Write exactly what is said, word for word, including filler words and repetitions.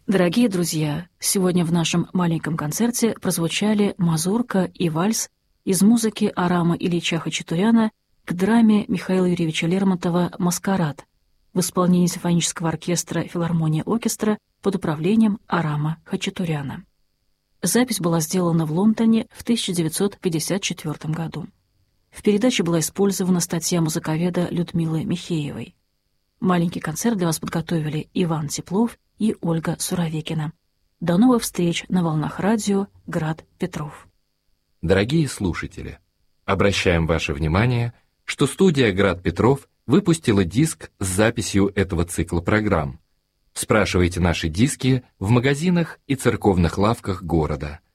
Дорогие друзья, сегодня в нашем маленьком концерте прозвучали мазурка и вальс из музыки Арама Ильича Хачатуряна к драме Михаила Юрьевича Лермонтова «Маскарад» в исполнении симфонического оркестра «Филармония Оркестра» под управлением Арама Хачатуряна. Запись была сделана в Лондоне в тысяча девятьсот пятьдесят четвёртом году. В передаче была использована статья музыковеда Людмилы Михеевой. Маленький концерт для вас подготовили Иван Теплов и Ольга Суровекина. До новых встреч на волнах радио «Град Петров». Дорогие слушатели, обращаем ваше внимание, что студия «Град Петров» выпустила диск с записью этого цикла программ. Спрашивайте наши диски в магазинах и церковных лавках города.